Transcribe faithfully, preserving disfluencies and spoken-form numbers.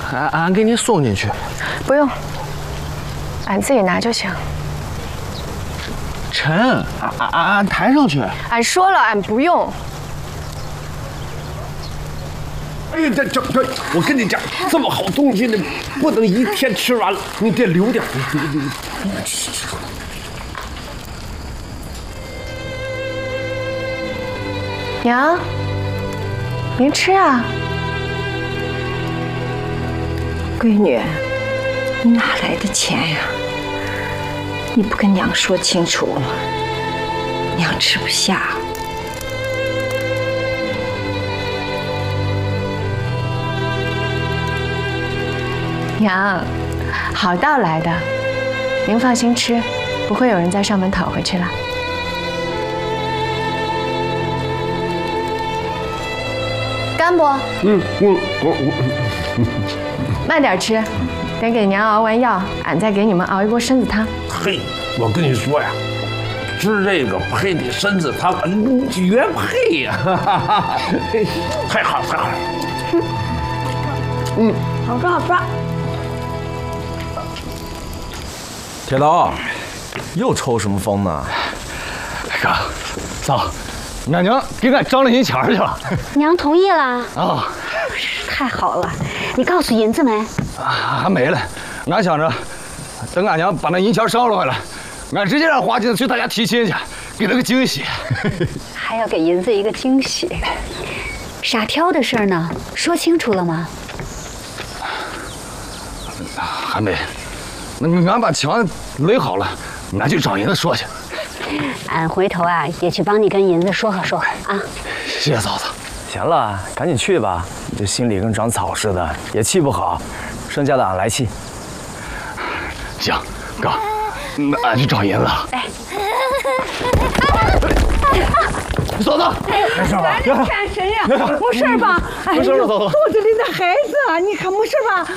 俺俺给你送进去。 不用，俺自己拿就行。 沉，俺俺俺俺抬上去。 俺说了，俺不用。 哎，这这这，我跟你讲，这么好东西呢，不能一天吃完了，你得留点。吃吃。 娘，您吃啊。 闺女，你哪来的钱呀？你不跟娘说清楚，娘吃不下。 娘，好道来的，您放心吃，不会有人再上门讨回去了。干不？ 嗯嗯嗯。 慢点吃，等给娘熬完药，俺再给你们熬一锅参子汤。 嘿，我跟你说呀，吃这个配你参子汤，绝配呀！太好太好了。 嗯，好吃好吃。 铁刀，又抽什么风呢？ 哥，嫂，俺娘给俺涨了银钱去了。 娘同意了啊。 太好了，你告诉银子没？ 啊，还没嘞。俺想着，等俺娘把那银钱捎了回来，俺直接让花金子去他家提亲去，给他个惊喜。 还要给银子一个惊喜。傻挑的事儿呢，说清楚了吗？ 还没。那俺把墙垒好了，俺去找银子说去。 俺回头啊，也去帮你跟银子说和说和啊。 谢谢嫂子。 行了，赶紧去吧，你这心里跟长草似的，也气不好，剩下的俺来气。 行，哥，那俺去找银子。哎，嫂子，没事吧？ 干什呀？没事吧？ 没事吧，嫂子？ 肚子里的孩子，你可没事吧？